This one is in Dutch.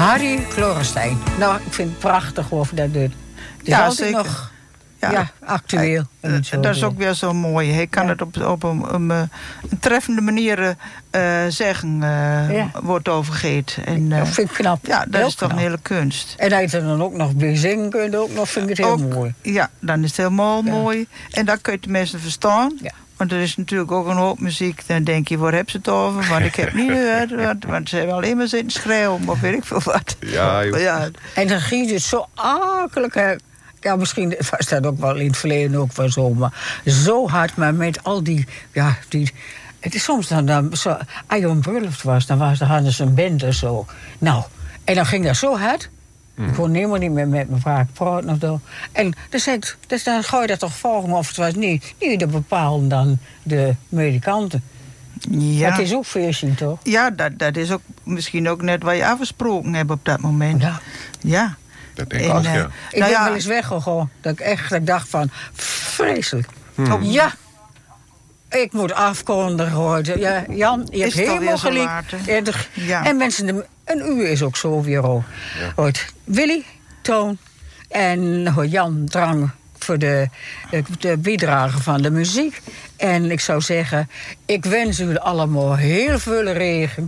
Harry Klorenstein. Nou, ik vind het prachtig of dat doet. Het is altijd zeker. Nog actueel. Dat is ook weer zo mooi. Hij kan het op een treffende manier zeggen, wordt overgeet. En, dat vind ik knap. Ja, dat is toch een hele kunst. En als je er dan ook nog bij zingen kunt, vind ik het heel mooi. Ja, dan is het helemaal mooi. En dan kun je de mensen verstaan. Ja. Want er is natuurlijk ook een hoop muziek. Dan denk je, waar heb ze het over? Want ik heb niet gehoord. Want ze hebben alleen maar zitten schreeuwen. Of weet ik veel wat. Ja. En dan ging het zo akelig. Ja, misschien was dat ook wel in het verleden ook wel zo. Maar zo hard, maar met al die... Ja, het is soms dan zo... Als je een bruiloft was, dan hadden ze een band en zo. Nou, en dan ging dat zo hard... Ik kon helemaal niet meer met mevrouw praten of zo. En dan ga je dat toch volgen, of het was niet. Die bepalen dan de medikanten. Ja. Dat is ook feestje, toch? Ja, dat is ook misschien ook net wat je afgesproken hebt op dat moment. Ja. Dat denk ik ook, ja. Ik ben wel eens weggegaan. Dat ik dacht van, vreselijk. Ja. Ik moet afkondigen. Ja, Jan, je hebt helemaal gelijk. En mensen, een uur is ook zo weer al. Ja. Willy, Toon en Jan Drang voor de bijdrage van de muziek. En ik zou zeggen, ik wens u allemaal heel veel regen.